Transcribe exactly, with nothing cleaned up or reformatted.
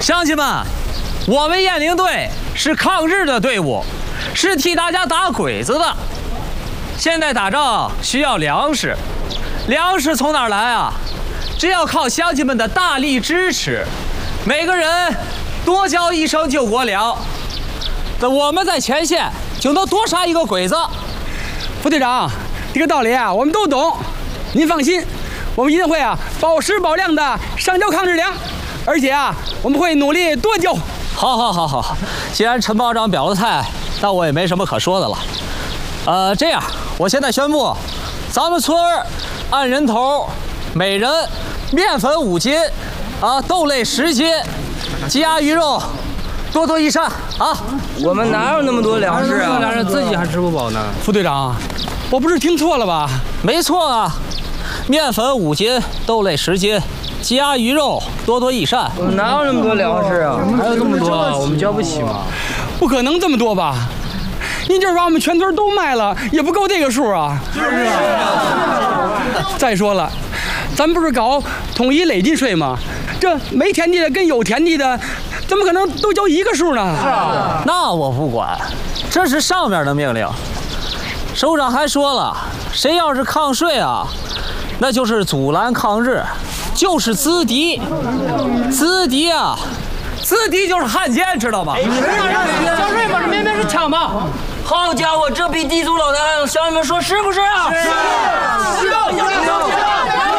乡亲们，我们雁翎队是抗日的队伍，是替大家打鬼子的。现在打仗需要粮食，粮食从哪儿来啊？只要靠乡亲们的大力支持，每个人多交一升救国粮，那我们在前线就能多杀一个鬼子。 副队长，这个道理啊，我们都懂。您放心，我们一定会啊保时保量的上交抗日粮，而且啊，我们会努力多交。 好，好，好，好。既然陈保长表了态，那我也没什么可说的了。呃，这样，我现在宣布，咱们村按人头，每人面粉五斤，啊，豆类十斤，鸡鸭鱼肉多多益善啊！ 我们哪有那么多粮食啊？ 粮食自己还吃不饱呢。 副队长，我不是听错了吧？ 没错啊，面粉五斤，豆类十斤，鸡鸭鱼肉多多益善。 我们哪有那么多粮食啊？ 还有这么多，我们交不起吗？ 不可能这么多吧？您就是把我们全村都卖了，也不够这个数啊！就是啊。再说了，咱不是搞统一累进税吗？这没田地的跟有田地的，怎么可能都交一个数呢？ 是啊，那我不管，这是上面的命令。首长还说了，谁要是抗税啊，那就是阻拦抗日，就是资敌。资敌啊，资敌就是汉奸，知道吗？ 交税吗？这明明是抢吗？ 好家伙，这比地主老大还让乡亲们说是不是啊？是。是。